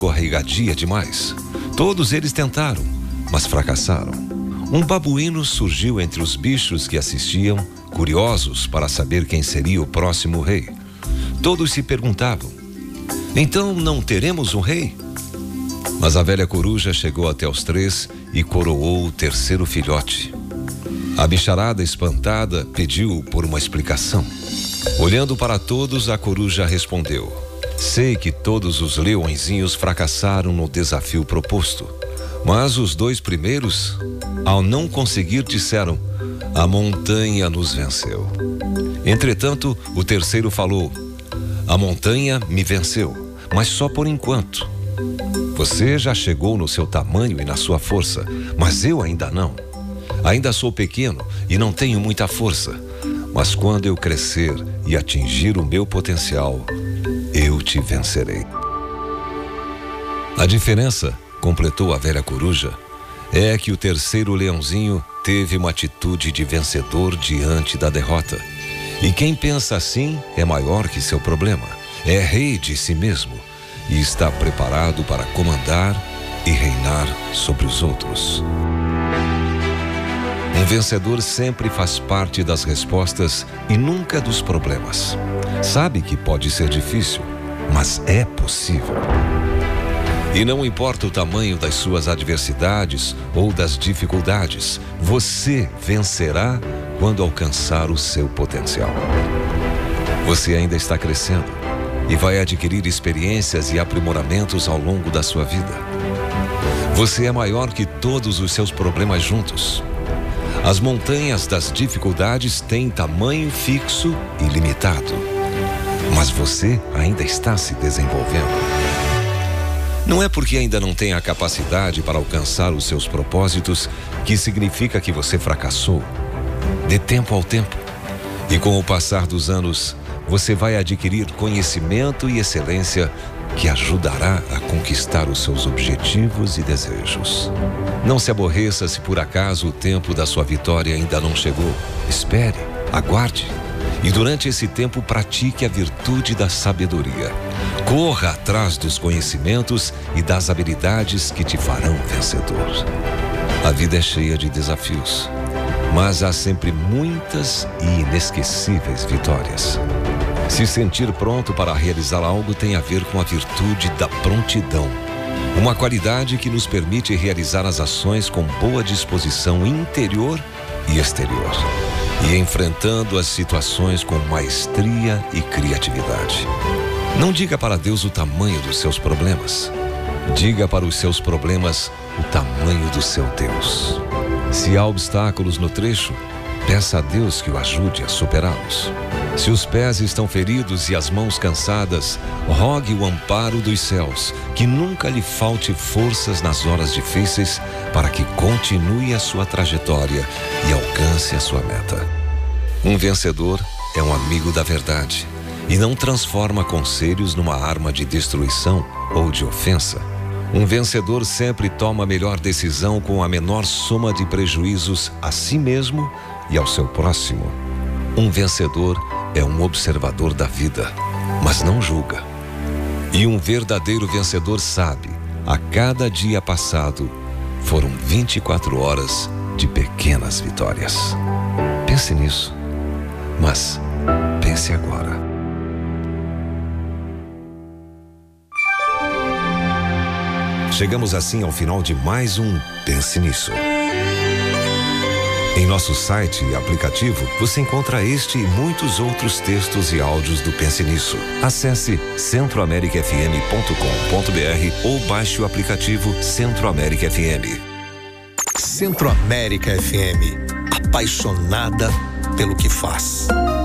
escorregadia demais. Todos eles tentaram, mas fracassaram. Um babuíno surgiu entre os bichos que assistiam, curiosos para saber quem seria o próximo rei. Todos se perguntavam: então não teremos um rei? Mas a velha coruja chegou até os três e coroou o terceiro filhote. A bicharada, espantada, pediu por uma explicação. Olhando para todos, a coruja respondeu: sei que todos os leõezinhos fracassaram no desafio proposto, mas os dois primeiros, ao não conseguir, disseram: a montanha nos venceu. Entretanto, o terceiro falou: a montanha me venceu, mas só por enquanto. Você já chegou no seu tamanho e na sua força, mas eu ainda não. Ainda sou pequeno e não tenho muita força, mas quando eu crescer e atingir o meu potencial, eu te vencerei. A diferença, completou a velha coruja, é que o terceiro leãozinho teve uma atitude de vencedor diante da derrota. E quem pensa assim é maior que seu problema, é rei de si mesmo e está preparado para comandar e reinar sobre os outros. Um vencedor sempre faz parte das respostas e nunca dos problemas. Sabe que pode ser difícil, mas é possível. E não importa o tamanho das suas adversidades ou das dificuldades, você vencerá quando alcançar o seu potencial. Você ainda está crescendo e vai adquirir experiências e aprimoramentos ao longo da sua vida. Você é maior que todos os seus problemas juntos. As montanhas das dificuldades têm tamanho fixo e limitado, mas você ainda está se desenvolvendo. Não é porque ainda não tem a capacidade para alcançar os seus propósitos que significa que você fracassou. Dê tempo ao tempo. E com o passar dos anos, você vai adquirir conhecimento e excelência que ajudará a conquistar os seus objetivos e desejos. Não se aborreça se por acaso o tempo da sua vitória ainda não chegou. Espere, aguarde. E durante esse tempo pratique a virtude da sabedoria. Corra atrás dos conhecimentos e das habilidades que te farão vencedor. A vida é cheia de desafios, mas há sempre muitas e inesquecíveis vitórias. Se sentir pronto para realizar algo tem a ver com a virtude da prontidão, uma qualidade que nos permite realizar as ações com boa disposição interior e exterior, e enfrentando as situações com maestria e criatividade. Não diga para Deus o tamanho dos seus problemas. Diga para os seus problemas o tamanho do seu Deus. Se há obstáculos no trecho, peça a Deus que o ajude a superá-los. Se os pés estão feridos e as mãos cansadas, rogue o amparo dos céus, que nunca lhe falte forças nas horas difíceis, para que continue a sua trajetória e alcance a sua meta. Um vencedor é um amigo da verdade e não transforma conselhos numa arma de destruição ou de ofensa. Um vencedor sempre toma a melhor decisão com a menor soma de prejuízos a si mesmo e ao seu próximo. Um vencedor é um observador da vida, mas não julga. E um verdadeiro vencedor sabe, a cada dia passado, foram 24 horas de pequenas vitórias. Pense nisso, mas pense agora. Chegamos assim ao final de mais um Pense Nisso. Em nosso site e aplicativo, você encontra este e muitos outros textos e áudios do Pense Nisso. Acesse centroamericafm.com.br ou baixe o aplicativo Centro América FM. Centro América FM, apaixonada pelo que faz.